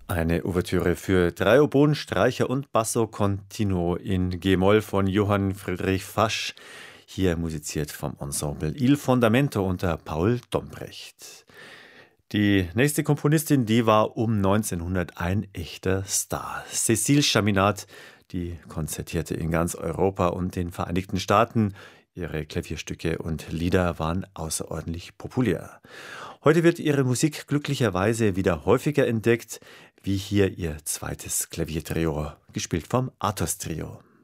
Eine Ouvertüre für drei Oboen, Streicher und Basso Continuo in G-Moll von Johann Friedrich Fasch. Hier musiziert vom Ensemble Il Fondamento unter Paul Dombrecht. Die nächste Komponistin, die war um 1900 ein echter Star. Cécile Chaminade, die konzertierte in ganz Europa und den Vereinigten Staaten. Ihre Klavierstücke und Lieder waren außerordentlich populär. Heute wird ihre Musik glücklicherweise wieder häufiger entdeckt, wie hier ihr zweites Klaviertrio, gespielt vom Athos Trio.